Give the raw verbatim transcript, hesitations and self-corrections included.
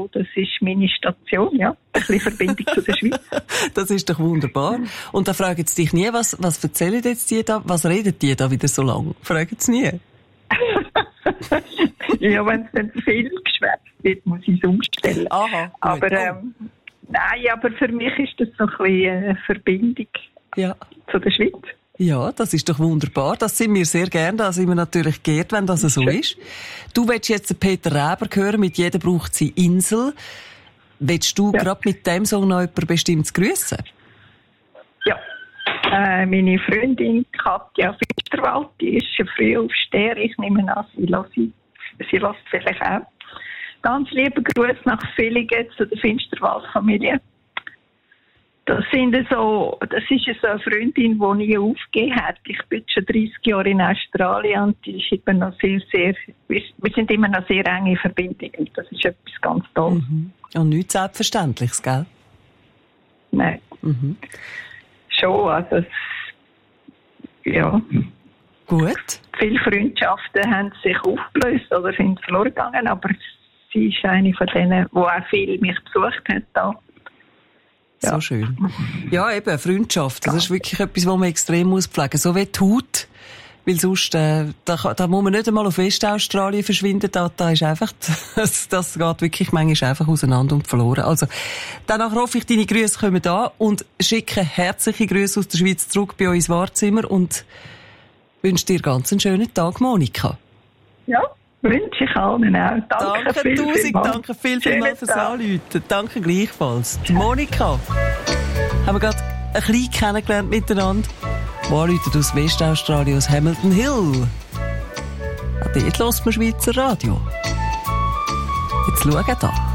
so, das ist meine Station, ja. Ein bisschen Verbindung zu der Schweiz. Das ist doch wunderbar. Und da fragen sie dich nie, was, was erzählen jetzt die da, was reden die da wieder so lang? Fragen sie nie? Ja, wenn es dann viel geschwätzt wird, muss ich es umstellen. Aha, gut. Aber, ähm, nein, aber für mich ist das so ein bisschen eine Verbindung ja. zu der Schweiz. Ja, das ist doch wunderbar. Das sind wir sehr gerne. Da sind wir natürlich geehrt, wenn das so ist. Du willst jetzt den Peter Reber hören, mit «Jeder braucht seine Insel». Willst du ja. gerade mit dem Song noch jemanden bestimmt grüßen? Ja. Äh, meine Freundin Katja Finsterwald, die ist schon früh aufstehen. Ich nehme an, sie hört, sie hört vielleicht auch. Ganz lieben Gruß nach Villingen zu der Finsterwald-Familie. Das sind so, das ist so eine Freundin, die nie aufgegeben hat. Ich bin schon dreißig Jahre in Australien und die ist immer noch sehr, sehr, wir sind immer noch sehr enge Verbindungen. Das ist etwas ganz Tolles. Mhm. Und nichts Selbstverständliches, gell? Nein. Mhm. Schon, also, es, ja. Gut. Viele Freundschaften haben sich aufgelöst oder sind verloren gegangen, aber sie ist eine von denen, die auch viel mich besucht hat da. Ja. So schön. Ja, eben, Freundschaft. Das ist wirklich etwas, was man extrem muss pflegen. So wie die Haut. Weil sonst, äh, da, da muss man nicht einmal auf Westaustralien verschwinden. Da, da ist einfach, das, das geht wirklich manchmal einfach auseinander und verloren. Also, danach hoffe ich, deine Grüße kommen da und schicke herzliche Grüße aus der Schweiz zurück bei uns ins Wahrzimmer und wünsche dir ganz einen schönen Tag, Monika. Ja. Wünsche ich allen auch. Danke, danke viel, tausend, viel danke viel, viel mal fürs Anrufen. Danke gleichfalls. Die Monika haben wir gerade ein bisschen kennengelernt miteinander. Die anrufen aus Westaustralien, aus Hamilton Hill. Auch dort hört man Schweizer Radio. Jetzt schauen da.